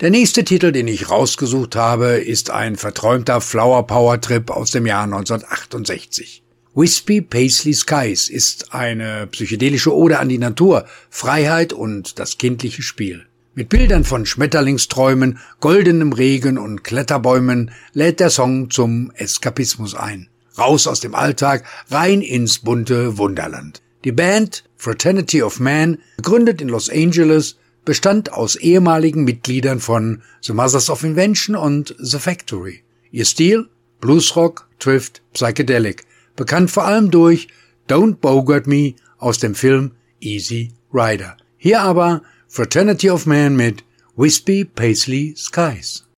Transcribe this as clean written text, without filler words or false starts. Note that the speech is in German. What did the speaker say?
Der nächste Titel, den ich rausgesucht habe, ist ein verträumter Flower-Power-Trip aus dem Jahr 1968. Wispy Paisley Skies ist eine psychedelische Ode an die Natur, Freiheit und das kindliche Spiel. Mit Bildern von Schmetterlingsträumen, goldenem Regen und Kletterbäumen lädt der Song zum Eskapismus ein. Raus aus dem Alltag, rein ins bunte Wunderland. Die Band Fraternity of Man, gegründet in Los Angeles, bestand aus ehemaligen Mitgliedern von The Mothers of Invention und The Factory. Ihr Stil? Bluesrock, Thrift, Psychedelic, bekannt vor allem durch Don't Bogart Me aus dem Film Easy Rider. Hier aber Fraternity of Man mit Wispy Paisley Skies.